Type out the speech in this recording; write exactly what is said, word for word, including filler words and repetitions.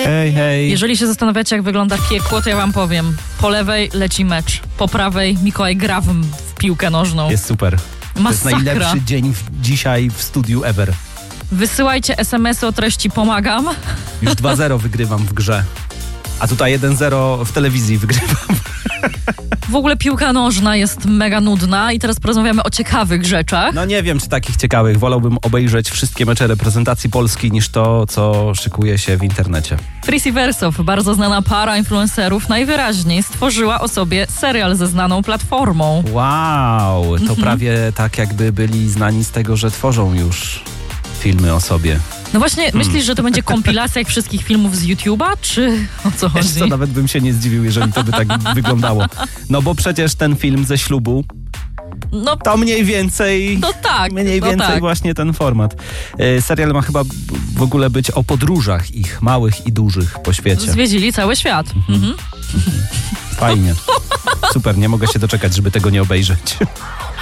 Hej, hej. Jeżeli się zastanawiacie, jak wygląda piekło, to ja wam powiem. Po lewej leci mecz, po prawej Mikołaj gra w, w piłkę nożną. Jest super. Masakra. To jest najlepszy dzień w, dzisiaj w studiu ever. Wysyłajcie es em esy o treści pomagam. Już dwa zero wygrywam w grze. A tutaj jeden zero w telewizji wygrywam. W ogóle piłka nożna jest mega nudna i teraz porozmawiamy o ciekawych rzeczach. No nie wiem, czy takich ciekawych. Wolałbym obejrzeć wszystkie mecze reprezentacji Polski niż to, co szykuje się w internecie. Fris i Wersow, bardzo znana para influencerów, najwyraźniej stworzyła o sobie serial ze znaną platformą. Wow, to Mhm. prawie tak, jakby byli znani z tego, że tworzą już filmy o sobie. No właśnie, myślisz, że to będzie kompilacja jak wszystkich filmów z YouTube'a, czy o co Wiesz chodzi? co, nawet bym się nie zdziwił, jeżeli to by tak wyglądało. No bo przecież ten film ze ślubu, No to mniej więcej... to tak, Mniej to więcej tak. właśnie ten format. E, serial ma chyba w ogóle być o podróżach ich, małych i dużych po świecie. Zwiedzili cały świat. Mhm. Fajnie. Super, nie mogę się doczekać, żeby tego nie obejrzeć.